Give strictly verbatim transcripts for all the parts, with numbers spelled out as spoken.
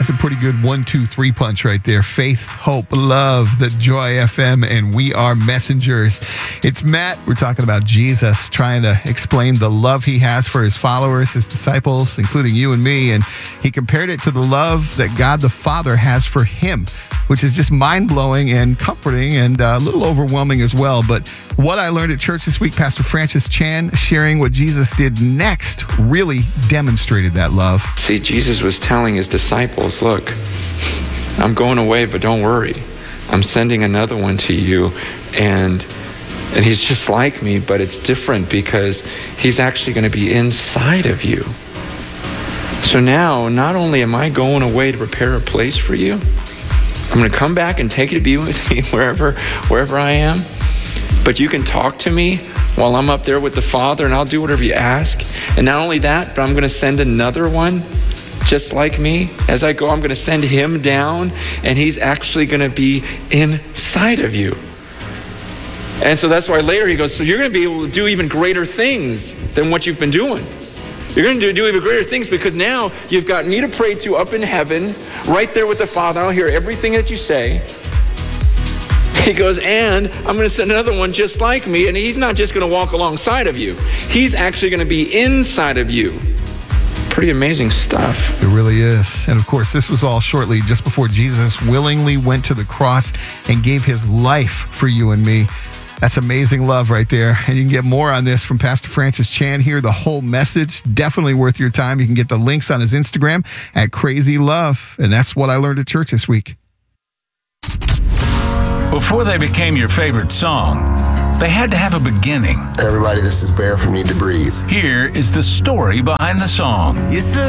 That's a pretty good one, two, three punch right there. Faith, hope, love, the Joy F M, and we are messengers. It's Matt. We're talking about Jesus, trying to explain the love he has for his followers, his disciples, including you and me. And he compared it to the love that God the Father has for him, which is just mind-blowing and comforting and a little overwhelming as well. But what I learned at church this week, Pastor Francis Chan sharing what Jesus did next really demonstrated that love. See, Jesus was telling his disciples, look, I'm going away, but don't worry. I'm sending another one to you. And and he's just like me, but it's different because he's actually going to be inside of you. So now, not only am I going away to prepare a place for you, I'm going to come back and take you to be with me wherever, wherever I am. But you can talk to me while I'm up there with the Father, and I'll do whatever you ask. And not only that, but I'm going to send another one just like me. As I go, I'm going to send him down, and he's actually going to be inside of you. And so that's why later he goes, so you're going to be able to do even greater things than what you've been doing. You're going to do, do even greater things because now you've got me to pray to up in heaven, right there with the Father. I'll hear everything that you say. He goes, and I'm going to send another one just like me, and he's not just going to walk alongside of you. He's actually going to be inside of you. Pretty amazing stuff. It really is. And of course, this was all shortly just before Jesus willingly went to the cross and gave his life for you and me. That's amazing love right there. And you can get more on this from Pastor Francis Chan here. The whole message, definitely worth your time. You can get the links on his Instagram at Crazy Love. And that's what I learned at church this week. Before they became your favorite song, they had to have a beginning. Everybody, this is Bear from Need to Breathe. Here is the story behind the song. It's the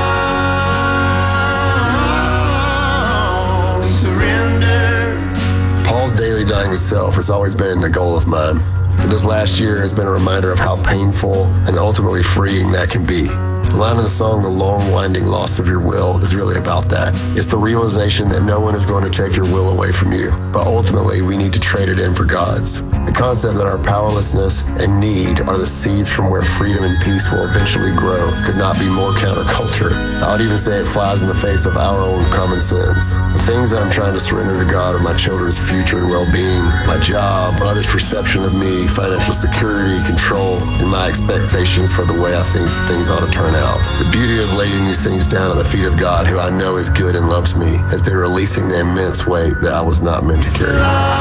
love, surrender. Paul's daily dying to self has always been a goal of mine. But this last year has been a reminder of how painful and ultimately freeing that can be. The line of the song, "The Long Winding Loss of Your Will," is really about that. It's the realization that no one is going to take your will away from you, but ultimately we need to trade it in for God's. The concept that our powerlessness and need are the seeds from where freedom and peace will eventually grow could not be more counterculture. I would even say it flies in the face of our own common sense. The things I'm trying to surrender to God are my children's future and well-being, my job, others' perception of me, financial security, control, and my expectations for the way I think things ought to turn out. The beauty of laying these things down at the feet of God, who I know is good and loves me, has been releasing the immense weight that I was not meant to carry.